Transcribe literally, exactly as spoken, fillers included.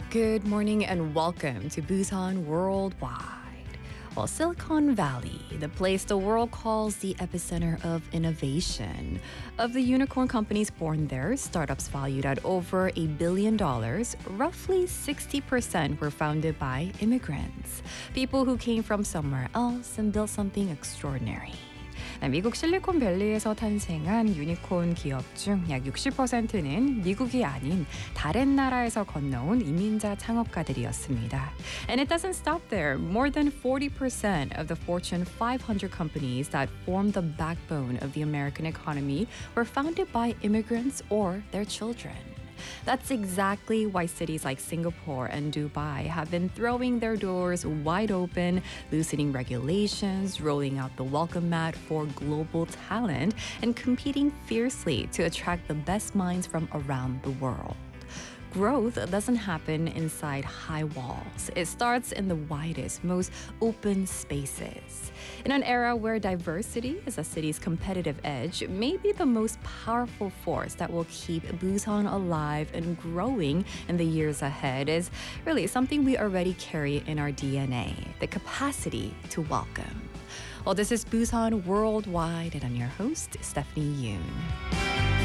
Good morning and welcome to Busan Worldwide. Well, Silicon Valley, the place the world calls the epicenter of innovation. Of the unicorn companies born there, startups valued at over a billion dollars, roughly sixty percent were founded by immigrants, people who came from somewhere else and built something extraordinary. 미국 실리콘밸리에서 탄생한 유니콘 기업 중 약 육십 퍼센트는 미국이 아닌 다른 나라에서 건너온 이민자 창업가들이었습니다. And it doesn't stop there. More than forty percent of the Fortune five hundred companies that form the backbone of the American economy were founded by immigrants or their children. That's exactly why cities like Singapore and Dubai have been throwing their doors wide open, loosening regulations, rolling out the welcome mat for global talent, and competing fiercely to attract the best minds from around the world. Growth doesn't happen inside high walls. It starts in the widest, most open spaces. In an era where diversity is a city's competitive edge, maybe the most powerful force that will keep Busan alive and growing in the years ahead is really something we already carry in our D N A, the capacity to welcome. Well, this is Busan Worldwide, and I'm your host, Stephanie Yoon.